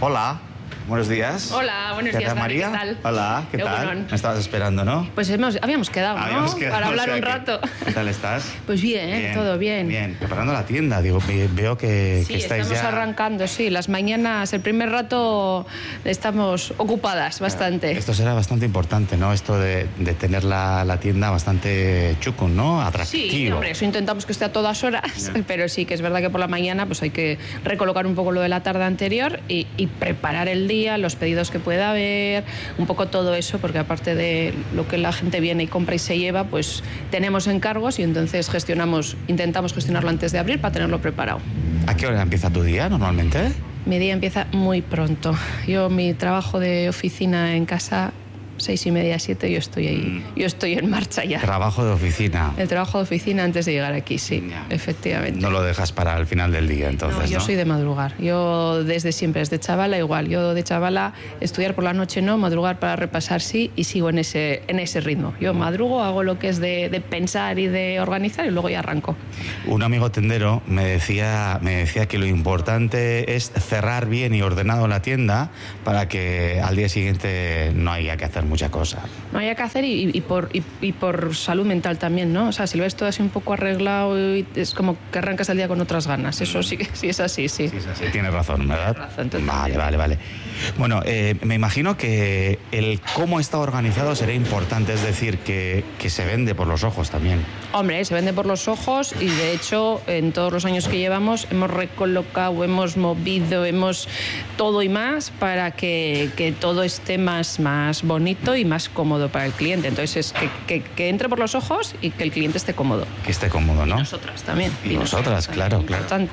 Hola, buenos días. Hola, buenos días, María. ¿Qué tal? Hola, ¿qué tal? Me estabas esperando, ¿no? Pues habíamos quedado, ¿no? Para hablar un rato. ¿Qué tal estás? Pues bien, todo bien. Bien, preparando la tienda. Digo, veo que estáis estamos ya... arrancando, sí. Las mañanas, el primer rato, estamos ocupadas bastante. Esto será bastante importante, ¿no? Esto de tener la tienda bastante chucun, ¿no? Atractivo. Sí, hombre, eso intentamos que esté a todas horas, pero sí que es verdad que por la mañana pues hay que recolocar un poco lo de la tarde anterior y preparar el día, los pedidos que pueda haber, un poco todo eso, porque aparte de lo que la gente viene y compra y se lleva, pues tenemos encargos y entonces intentamos gestionarlo antes de abrir para tenerlo preparado. ¿A qué hora empieza tu día normalmente? Mi día empieza muy pronto. Mi trabajo de oficina en casa, 6:30, 7, yo estoy ahí. Yo estoy en marcha ya. Trabajo de oficina. El trabajo de oficina antes de llegar aquí, sí, efectivamente. No lo dejas para el final del día, entonces, ¿no? Yo soy de madrugar. Yo desde siempre, desde chavala igual. Yo de chavala estudiar por la noche no, madrugar para repasar sí, y sigo en ese ritmo. Yo madrugo, hago lo que es de pensar y de organizar y luego ya arranco. Un amigo tendero me decía que lo importante es cerrar bien y ordenado la tienda para que al día siguiente no haya que hacer mucha cosa. No haya que hacer y por salud mental también, ¿no? O sea, si lo ves todo así un poco arreglado, es como que arrancas el día con otras ganas. Eso sí es así, sí. Sí es así, tienes razón, ¿verdad? Tienes razón, Vale. Bueno, me imagino que el cómo está organizado será importante, es decir, que se vende por los ojos también. Hombre, se vende por los ojos y de hecho en todos los años que llevamos hemos recolocado, hemos movido, hemos todo y más para que todo esté más bonito y más cómodo para el cliente. Entonces es que entre por los ojos y que el cliente esté cómodo. Que esté cómodo, ¿no? Y nosotras también. Y nosotras, claro.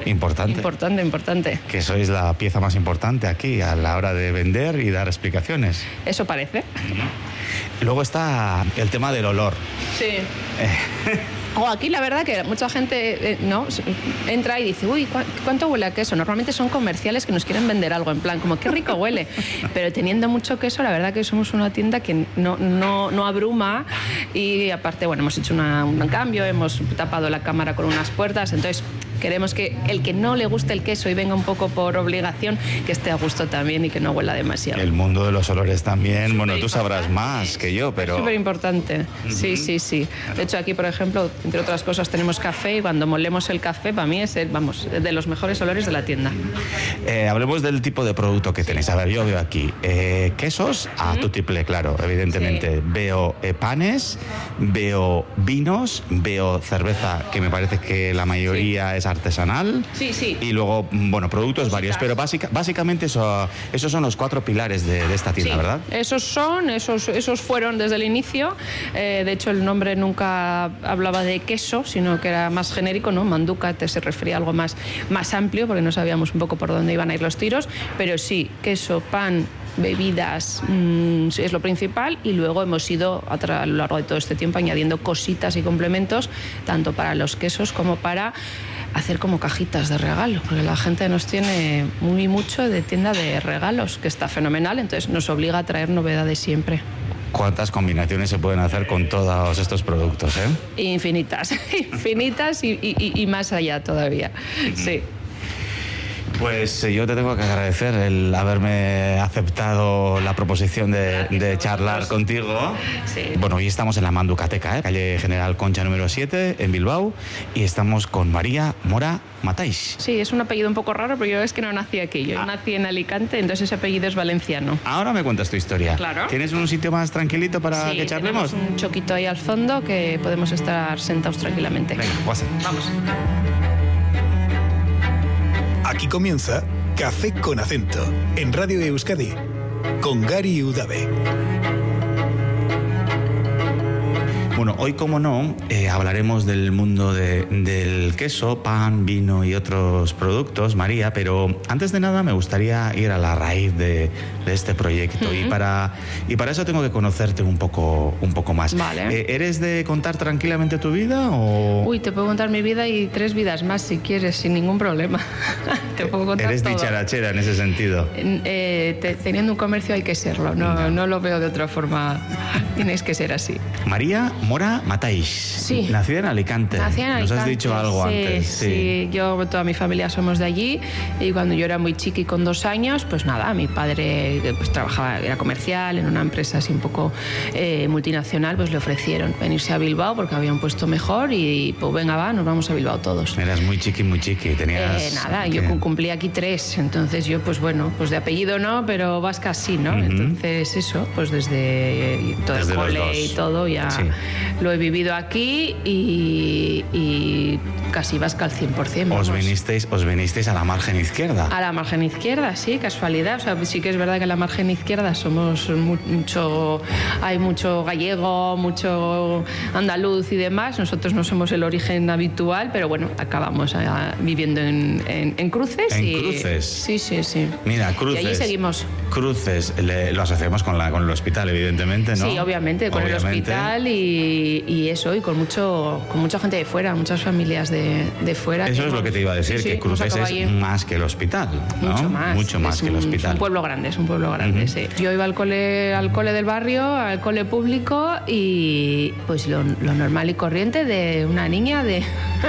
Importante. Que sois la pieza más importante aquí a la hora de vender y dar explicaciones. Eso parece. Luego está el tema del olor. Sí. Aquí la verdad que mucha gente entra y dice, uy, ¿cuánto huele a queso? Normalmente son comerciales que nos quieren vender algo, en plan, como qué rico huele. Pero teniendo mucho queso, la verdad que somos una tienda que no abruma y aparte, bueno, hemos hecho un cambio, hemos tapado la cámara con unas puertas, entonces queremos que el que no le guste el queso y venga un poco por obligación, que esté a gusto también y que no huela demasiado. El mundo de los olores también, bueno, tú sabrás más que yo, pero... Súper importante, sí. De hecho, aquí, por ejemplo, entre otras cosas, tenemos café y cuando molemos el café, para mí es de los mejores olores de la tienda. Hablemos del tipo de producto que tenéis. A ver, yo veo aquí quesos a tutiplé, claro, evidentemente. Sí. Veo panes, veo vinos, veo cerveza, que me parece que la mayoría es artesanal. Sí. Y luego, bueno, productos varios, pero básicamente esos son los 4 pilares de esta tienda, ¿verdad? Esos fueron desde el inicio. De hecho, el nombre nunca hablaba de queso, sino que era más genérico, ¿no? Manduca se refería a algo más amplio, porque no sabíamos un poco por dónde iban a ir los tiros, pero sí, queso, pan, bebidas es lo principal, y luego hemos ido a lo largo de todo este tiempo añadiendo cositas y complementos tanto para los quesos como para hacer como cajitas de regalo, porque la gente nos tiene mucho de tienda de regalos, que está fenomenal, entonces nos obliga a traer novedades siempre. ¿Cuántas combinaciones se pueden hacer con todos estos productos, Infinitas y más allá todavía, sí. Pues yo te tengo que agradecer el haberme aceptado la proposición de charlar contigo. Sí. Bueno, hoy estamos en la Manducateca, calle General Concha número 7, en Bilbao, y estamos con María Mora Matáis. Sí, es un apellido un poco raro, pero yo es que no nací aquí. Yo nací en Alicante, entonces ese apellido es valenciano. Ahora me cuentas tu historia. Claro. ¿Tienes un sitio más tranquilito para que charlemos? Sí, tenemos un choquito ahí al fondo que podemos estar sentados tranquilamente. Venga, pues vamos. Aquí comienza Café con Acento, en Radio Euskadi, con Gary Udave. Bueno, hoy, como no, hablaremos del mundo del queso, pan, vino y otros productos, María, pero antes de nada me gustaría ir a la raíz de este proyecto. Y para eso tengo que conocerte un poco más. Vale. ¿Eres de contar tranquilamente tu vida o...? Uy, te puedo contar mi vida y 3 vidas más si quieres, sin ningún problema. Te puedo contar Eres todo. dicharachera en ese sentido. Teniendo un comercio hay que serlo, no lo veo de otra forma. Tienes que ser así. María Mora María Matáis. Sí. Nacida en Alicante. Nacida en Alicante. Nos has dicho algo antes. Sí, yo, toda mi familia somos de allí, y cuando yo era muy chiqui, con 2 años, pues nada, mi padre pues trabajaba, era comercial en una empresa así un poco multinacional, pues le ofrecieron venirse a Bilbao porque había un puesto mejor y pues venga, va, nos vamos a Bilbao todos. Eras muy chiqui, tenías... Nada, yo cumplí aquí 3, entonces yo pues bueno, pues de apellido no, pero vasca sí, ¿no? Entonces eso, pues desde todo el cole y todo ya lo he vivido aquí y casi vasca al 100%. Os vinisteis a la margen izquierda. A la margen izquierda, sí, casualidad. O sea, sí que es verdad que en la margen izquierda somos hay mucho gallego, mucho andaluz y demás. Nosotros no somos el origen habitual, pero bueno, acabamos viviendo en Cruces. Cruces. Sí. Mira, Cruces. Y allí seguimos. Cruces, lo asociamos con el hospital, evidentemente, ¿no? Sí, obviamente, con el hospital y eso, y con mucha gente de fuera, muchas familias de fuera. Eso es lo que te iba a decir, que Cruces es más que el hospital, ¿no? Mucho más que el hospital. Es un pueblo grande, sí. Yo iba al cole del barrio, al cole público, y pues lo normal y corriente de una niña de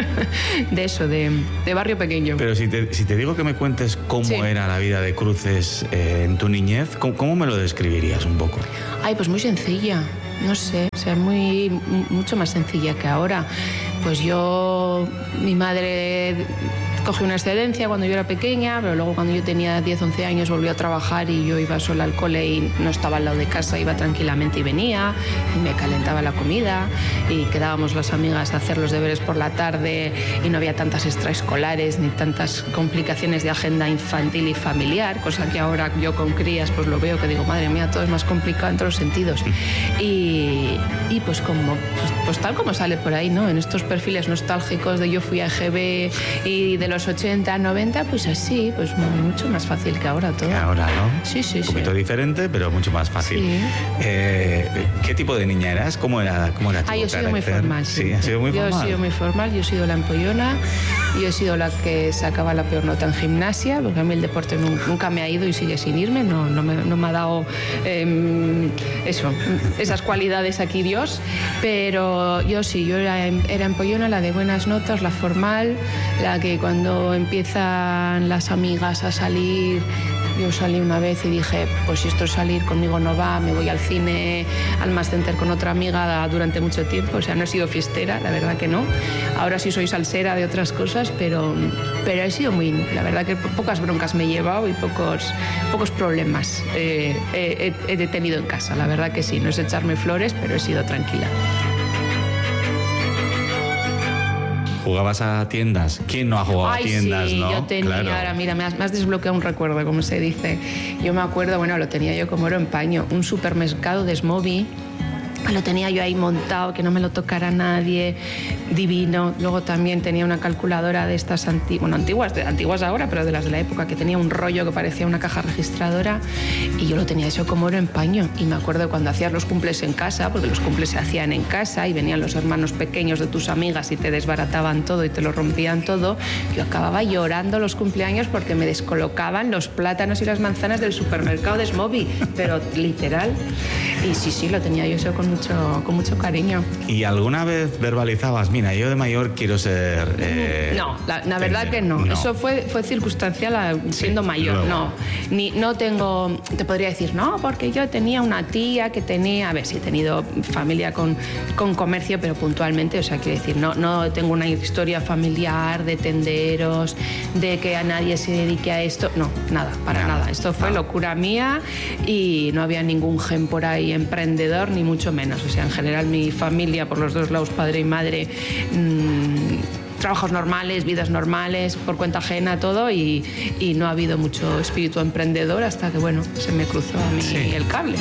barrio pequeño. Pero si te digo que me cuentes cómo era la vida de Cruces en tu niñez, ¿cómo me lo describirías un poco? Ay, pues muy sencilla, no sé, o sea, mucho más sencilla que ahora. Pues mi madre cogió una excedencia cuando yo era pequeña, pero luego cuando yo tenía 10, 11 años volvió a trabajar y yo iba sola al cole y no estaba al lado de casa, iba tranquilamente y venía y me calentaba la comida y quedábamos las amigas a hacer los deberes por la tarde y no había tantas extraescolares ni tantas complicaciones de agenda infantil y familiar, cosa que ahora yo con crías pues lo veo que digo, madre mía, todo es más complicado en todos los sentidos. Y pues pues tal como sale por ahí, ¿no? En estos perfiles nostálgicos de yo fui a EGB y de los 80, 90, pues así, pues mucho más fácil que ahora todo. Que ahora, ¿no? Sí. Un poquito diferente, pero mucho más fácil. Sí. ¿Qué tipo de niña eras? ¿Cómo era tu carácter? Yo he sido muy formal. Sí, has sido muy formal. Yo he sido muy formal, yo he sido la empollona, yo he sido la que sacaba la peor nota en gimnasia, porque a mí el deporte nunca me ha ido y sigue sin irme, no me ha dado esas cualidades aquí Dios, pero yo era empollona, la de buenas notas, la formal, la que cuando empiezan las amigas a salir, yo salí una vez y dije, pues si esto es salir, conmigo no va, me voy al cine, al Mass Center con otra amiga durante mucho tiempo, o sea, no he sido fiestera, la verdad que no. Ahora sí soy salsera de otras cosas, pero he sido la verdad que pocas broncas me he llevado y pocos problemas he tenido en casa, la verdad que sí, no es echarme flores, pero he sido tranquila. ¿Jugabas a tiendas? ¿Quién no ha jugado a tiendas, sí, no? Yo tenía, claro. Ahora mira, me has desbloqueado un recuerdo, como se dice. Yo me acuerdo, bueno, lo tenía yo como oro en paño, un supermercado de Smoby. Lo tenía yo ahí montado, que no me lo tocara nadie, divino. Luego también tenía una calculadora de estas antiguas ahora, pero de las de la época, que tenía un rollo que parecía una caja registradora, y yo lo tenía eso como oro en paño. Y me acuerdo cuando hacías los cumples en casa, porque los cumples se hacían en casa y venían los hermanos pequeños de tus amigas y te desbarataban todo y te lo rompían todo, yo acababa llorando los cumpleaños porque me descolocaban los plátanos y las manzanas del supermercado de Smoby, pero literal. Y sí, lo tenía yo eso con mucho cariño. ¿Y alguna vez verbalizabas, mira, yo de mayor quiero ser... No, la verdad que no. Eso fue circunstancial siendo mayor. Luego. No tengo... Te podría decir, no, porque yo tenía una tía que tenía... A ver, sí he tenido familia con comercio, pero puntualmente, o sea, quiero decir, no tengo una historia familiar de tenderos, de que a nadie se dedique a esto. No, para nada. Esto fue locura mía y no había ningún gen por ahí emprendedor, ni mucho menos. O sea, en general mi familia, por los dos lados, padre y madre, trabajos normales, vidas normales, por cuenta ajena, todo, y no ha habido mucho espíritu emprendedor hasta que, bueno, se me cruzó a mí el cable.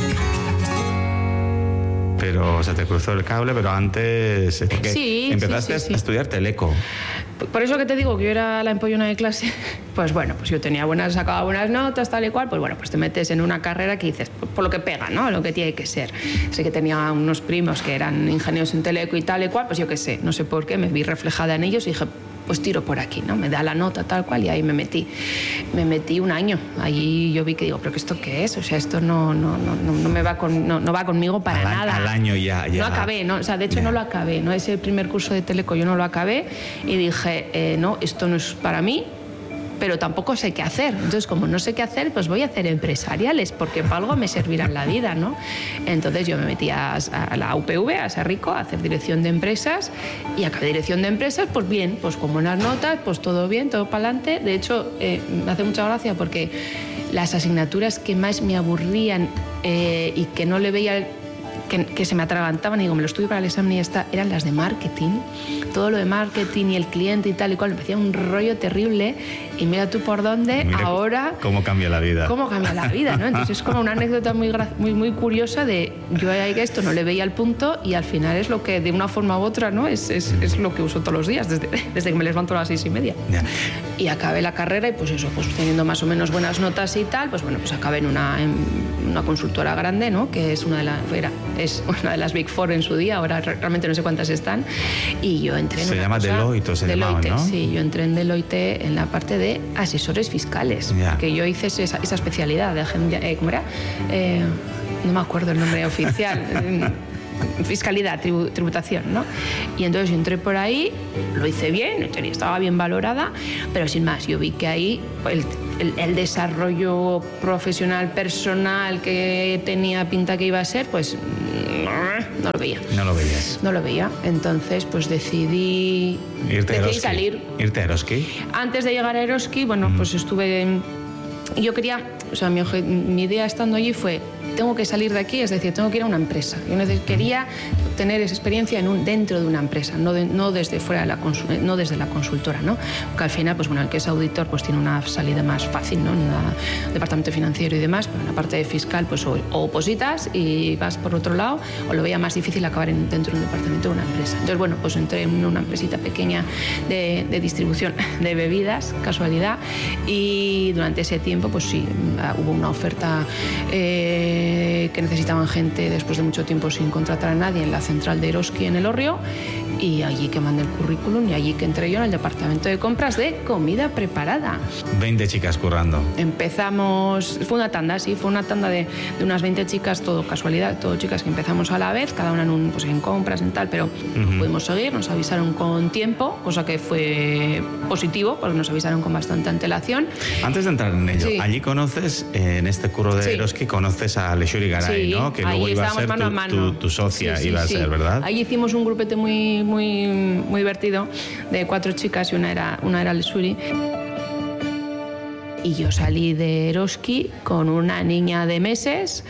Pero se te cruzó el cable, pero antes... Empezaste a estudiar teleco. Por eso que te digo que yo era la empollona de clase, pues bueno, pues yo sacaba buenas notas, tal y cual, pues bueno, pues te metes en una carrera que dices, por lo que pega, ¿no? Lo que tiene que ser. Sé que tenía unos primos que eran ingenieros en teleco y tal y cual, pues yo qué sé, no sé por qué, me vi reflejada en ellos y dije, pues tiro por aquí, ¿no? Me da la nota tal cual y ahí me metí un año. Allí yo vi que digo, pero que esto qué es, o sea, esto no me va no va conmigo para nada. Al año ya. No acabé, ¿no? O sea, de hecho no lo acabé, ¿no? Ese primer curso de Teleco yo no lo acabé y dije, no, esto no es para mí, pero tampoco sé qué hacer. Entonces, como no sé qué hacer, pues voy a hacer empresariales, porque para algo me servirá en la vida, ¿no? Entonces yo me metí a la UPV, a Sarrico, a hacer dirección de empresas, y acabé dirección de empresas, pues bien, pues con buenas notas, pues todo bien, todo para adelante. De hecho, me hace mucha gracia porque las asignaturas que más me aburrían y que no le veía... Que se me atragantaban y digo, me lo estudio para el examen y ya está, eran las de marketing. Todo lo de marketing y el cliente y tal y cual, me parecía un rollo terrible y mira tú por dónde, mira ahora... ¿Cómo cambia la vida? ¿Cómo cambia la vida, no? Entonces es como una anécdota muy curiosa de yo a esto no le veía el punto y al final es lo que de una forma u otra, ¿no? Es lo que uso todos los días, desde que me levanto a las 6:30. Ya. Y acabé la carrera y pues eso, pues teniendo más o menos buenas notas y tal, pues bueno, pues acabé en una consultora grande, ¿no? Que es una de las Big Four en su día, ahora realmente no sé cuántas están, y yo entré en se llama Deloitte, o se llamaba, ¿no? Sí, yo entré en Deloitte en la parte de asesores fiscales, que yo hice esa especialidad de ¿cómo era? No me acuerdo el nombre oficial. Fiscalidad, tributación, ¿no? Y entonces yo entré por ahí, lo hice bien, estaba bien valorada, pero sin más, yo vi que ahí el desarrollo profesional, personal que tenía pinta que iba a ser, pues no lo veía. No lo veías. No lo veía. Entonces, pues decidí salir. ¿Irte a Eroski? Antes de llegar a Eroski, bueno, pues estuve... Yo quería, o sea, mi idea estando allí fue, tengo que salir de aquí, es decir, tengo que ir a una empresa. Yo quería tener esa experiencia dentro de una empresa, no desde fuera de no desde la consultora, ¿no? Porque al final, pues bueno, el que es auditor pues tiene una salida más fácil, ¿no? En un departamento financiero y demás, pero en la parte de fiscal pues o opositas y vas por otro lado, o lo veía más difícil acabar dentro de un departamento de una empresa. Entonces, bueno, pues entré en una empresita pequeña de distribución de bebidas, casualidad, y durante ese tiempo, pues sí, hubo una oferta que necesitaban gente después de mucho tiempo sin contratar a nadie en la central de Eroski en Elorrio, y allí que mandé el currículum y allí que entré yo en el departamento de compras de comida preparada. 20 chicas currando. Empezamos, fue una tanda de unas 20 chicas, todo casualidad, todo chicas que empezamos a la vez, cada una en compras, en tal, pero pudimos seguir, nos avisaron con tiempo, cosa que fue positivo, porque nos avisaron con bastante antelación. Antes de entrar en ello, sí. Allí conoces, en este curro de Eroski, conoces a Lexuri Garay, ¿no? Que luego iba a ser tu socia, iba a ser, ¿verdad? Allí hicimos un grupete muy divertido de 4 chicas y una era Lexuri. Y yo salí de Eroski con una niña de meses,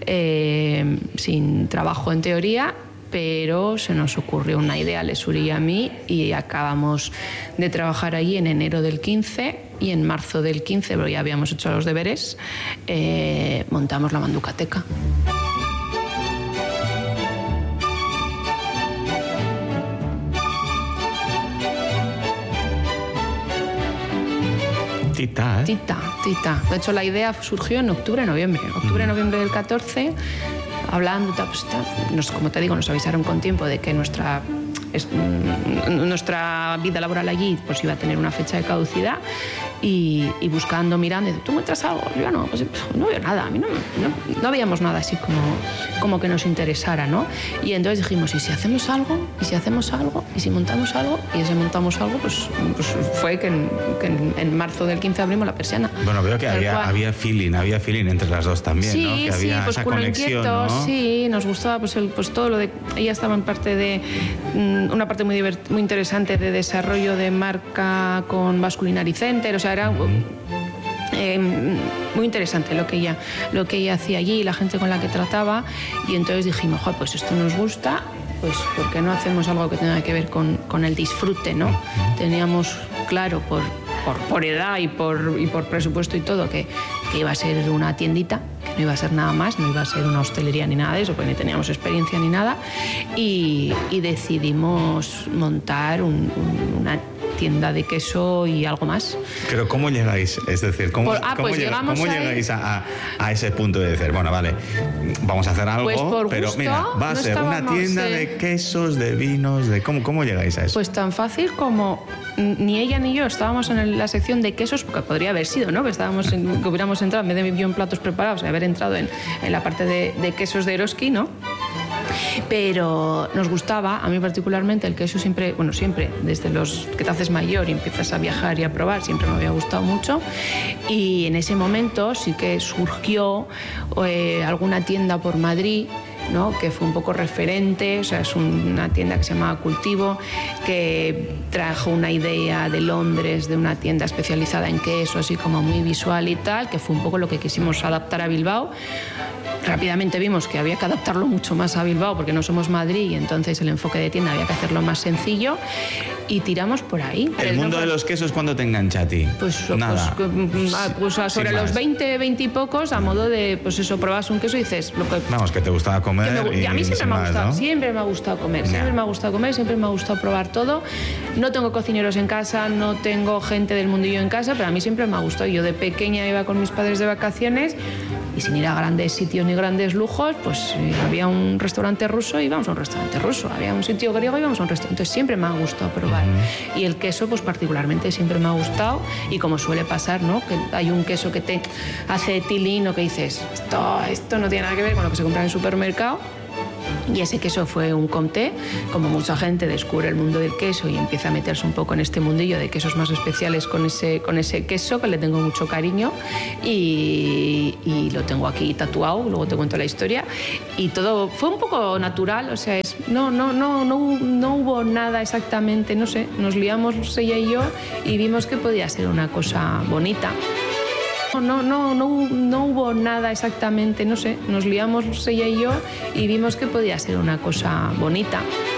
sin trabajo en teoría, pero se nos ocurrió una idea a Lexuri y a mí y acabamos de trabajar allí en enero del 15 y en marzo del 15, pero ya habíamos hecho los deberes, montamos la Manducateca. Tita, ¿eh? Tita. De hecho, la idea surgió en octubre-noviembre del 14, hablando, como te digo, nos avisaron con tiempo de que nuestra vida laboral allí pues iba a tener una fecha de caducidad, y buscando, mirando, ¿tú muestras algo? Yo no, pues no veo nada, a mí no veíamos nada así como que nos interesara, ¿no? Y entonces dijimos, ¿y si hacemos algo? ¿Y si hacemos algo? ¿Y si montamos algo? Y ese montamos algo, pues fue que en marzo del 15 abrimos la persiana. Bueno, veo que había feeling entre las dos también, sí, ¿no? Que había pues esa conexión, ¿no? Sí, nos gustaba pues todo lo de... Ella estaba en parte de... una parte muy interesante de desarrollo de marca con Vasculinary Center, o sea, era muy interesante lo que ella hacía allí y la gente con la que trataba, y entonces dijimos, pues esto nos gusta, pues ¿por qué no hacemos algo que tenga que ver con el disfrute, ¿no? Teníamos claro por edad y por presupuesto y todo que iba a ser una tiendita, que no iba a ser nada más, no iba a ser una hostelería ni nada de eso, porque ni teníamos experiencia ni nada, y decidimos montar tienda de queso y algo más. Pero ¿cómo llegáis? Es decir, ¿cómo llegáis a ese punto de decir, bueno, vale, vamos a hacer algo, pues pero gusto, mira, va a ser una tienda de quesos, de vinos, de ¿cómo llegáis a eso? Pues tan fácil como ni ella ni yo estábamos en la sección de quesos, porque podría haber sido, ¿no? Que hubiéramos entrado, en vez de yo en platos preparados, haber entrado en la parte de quesos de Eroski, ¿no? Pero nos gustaba, a mí particularmente, el queso siempre, desde los que te haces mayor y empiezas a viajar y a probar, siempre me había gustado mucho. Y en ese momento sí que surgió alguna tienda por Madrid, ¿no? Que fue un poco referente, o sea, es una tienda que se llama Cultivo, que trajo una idea de Londres, de una tienda especializada en queso, así como muy visual y tal, que fue un poco lo que quisimos adaptar a Bilbao. Rápidamente vimos que había que adaptarlo mucho más a Bilbao porque no somos Madrid y entonces el enfoque de tienda había que hacerlo más sencillo y tiramos por ahí. ¿El mundo de los quesos cuándo te engancha a ti? Pues nada. Pues sobre los 20 y pocos, a modo de, pues eso, probas un queso y dices... Vamos, que te gustaba comer y a mí siempre me ha gustado, ¿no? siempre me ha gustado comer, siempre me ha gustado comer, siempre me ha gustado probar todo. No tengo cocineros en casa, no tengo gente del mundillo en casa, pero a mí siempre me ha gustado. Yo de pequeña iba con mis padres de vacaciones y sin ir a grandes sitios ni grandes lujos, pues había un restaurante ruso, íbamos a un restaurante ruso, había un sitio griego, íbamos a un restaurante. Entonces siempre me ha gustado probar. Y el queso, pues particularmente siempre me ha gustado, y como suele pasar, ¿no? Que hay un queso que te hace tilín o que dices, esto no tiene nada que ver con lo que se compra en el supermercado. Y ese queso fue un comté. Como mucha gente descubre el mundo del queso y empieza a meterse un poco en este mundillo de quesos más especiales con ese queso, que le tengo mucho cariño y lo tengo aquí tatuado, luego te cuento la historia. Y todo fue un poco natural, o sea, no hubo nada exactamente, no sé, nos liamos ella y yo y vimos que podía ser una cosa bonita. No hubo nada exactamente, no sé, nos liamos ella y yo y vimos que podía ser una cosa bonita.